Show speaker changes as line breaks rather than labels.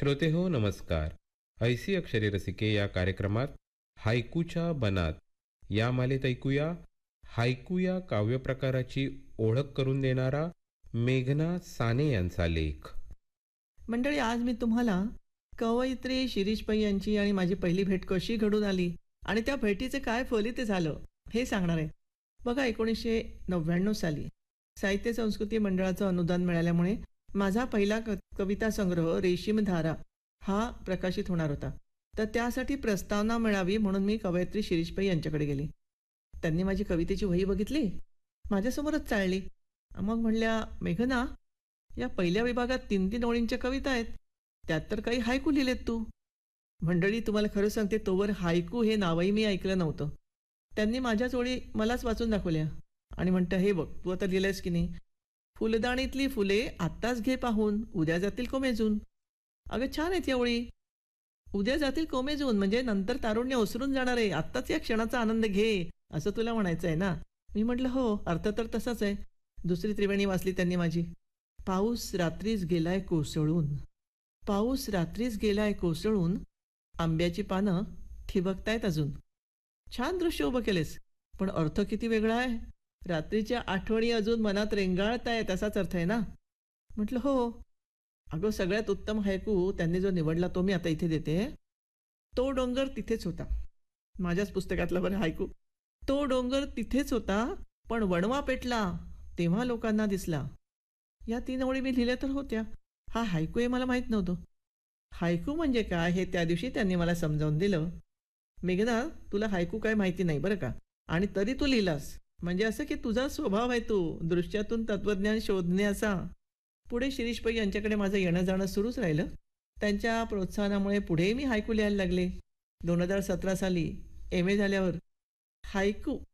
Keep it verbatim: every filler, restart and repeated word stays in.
श्रोते हो नमस्कार. ऐसी अक्षरे रसिके या कार्यक्रमात हायकूच्या बनात या मालेत ऐकूया हायकू या काव्यप्रकाराची ओळख करून देणारा मेघना साने यांचा लेख.
मंडळी, आज मी तुम्हाला कवयित्री शिरीष पै यांची आणि माझी पहिली भेट कशी घडून आली आणि त्या भेटीचे काय फलित झालं हे सांगणार आहे. बघा, एकोणीसशे नव्याण्णव साली साहित्य संस्कृती मंडळाचं अनुदान मिळाल्यामुळे माझा पहिला क कविता संग्रह रेशीमधारा हा प्रकाशित होणार होता. तर त्यासाठी प्रस्तावना मिळावी म्हणून मी कवयित्री शिरीष पै यांच्याकडे गेली. त्यांनी माझी कवितेची वही बघितली, माझ्यासमोरच चाळली. मग म्हणल्या, मेघना, या पहिल्या विभागात तीन तीन ओळींच्या कविता आहेत, त्यात तर काही हायकू लिहिलेत तू. मंडळी, तुम्हाला खरं सांगते, तोवर हायकू हे नावही मी ऐकलं नव्हतं. त्यांनी माझ्याच ओळी मलाच वाचून दाखवल्या आणि म्हणतं, हे बघ, तू आता लिहिलंयस की नाही, फुलदाणीतली फुले आत्ताच घे पाहून, उद्या जातील कोमेजून. अगं, छान आहेत या ओळी. उद्या जातील कोमेजून म्हणजे नंतर तारुण्य ओसरून जाणार आहे, आत्ताच या क्षणाचा आनंद घे, असं तुला म्हणायचं आहे ना. मी म्हटलं, हो, अर्थ तर तसाच आहे. दुसरी त्रिवेणी वाचली त्यांनी माझी. पाऊस रात्रीच गेलाय कोसळून, पाऊस रात्रीच गेलाय कोसळून, आंब्याची पानं ठिबकतायत अजून. छान दृश्य उभं केलेस, पण अर्थ किती वेगळा आहे. रात्रीच्या आठवणी अजून मनात रेंगाळतायत असाच अर्थ आहे ना. म्हटलं, हो. अगं, सगळ्यात उत्तम हायकू त्यांनी जो निवडला तो मी आता इथे देते. तो डोंगर तिथेच होता. माझ्याच पुस्तकातला बरं हायकू. तो डोंगर तिथेच होता, पण वणवा पेटला तेव्हा लोकांना दिसला. या तीन ओळी मी लिहिल्या तर होत्या. हा हायकू हे मला माहीत नव्हतं. हायकू म्हणजे काय हे त्या दिवशी त्यांनी मला समजावून दिलं. मेघना, तुला हायकू काय माहिती नाही बरं का, आणि तरी तू लिहिलास म्हणजे असं की तुझा स्वभाव आहे तो दृश्यातून तत्त्वज्ञान शोधण्याचा. पुढे शिरीष पै यांच्याकडे माझं येणं जाणं सुरूच राहिलं. त्यांच्या प्रोत्साहनामुळे पुढेही मी हायकू लिहायला लागले. दोन हजार सतरा साली एम ए झाल्यावर हायकू